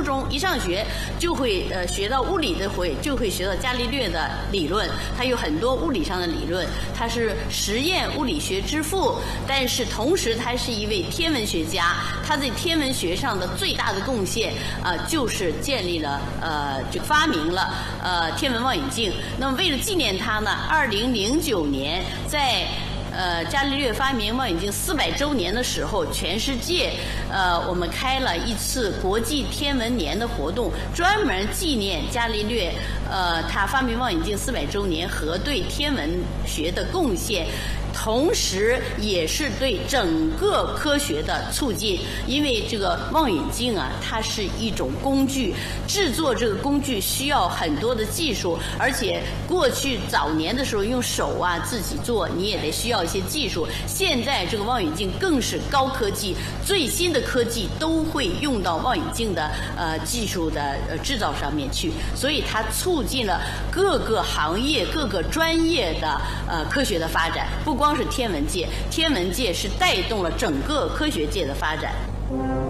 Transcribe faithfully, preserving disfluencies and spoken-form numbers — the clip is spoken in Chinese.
中一上学就会呃学到物理的会，就会学到伽利略的理论，他有很多物理上的理论，他是实验物理学之父，但是同时他是一位天文学家，他在天文学上的最大的贡献啊、呃、就是建立了呃就发明了呃天文望远镜。那么为了纪念他呢，二零零九年在呃，伽利略发明望远镜四百周年的时候，全世界呃，我们开了一次国际天文年的活动，专门纪念伽利略呃他发明望远镜四百周年和对天文学的贡献。同时也是对整个科学的促进，因为这个望远镜啊，它是一种工具，制作这个工具需要很多的技术，而且过去早年的时候用手啊自己做，你也得需要一些技术。现在这个望远镜更是高科技，最新的科技都会用到望远镜的呃技术的呃制造上面去，所以它促进了各个行业、各个专业的呃科学的发展，不光。光是天文界，天文界是带动了整个科学界的发展。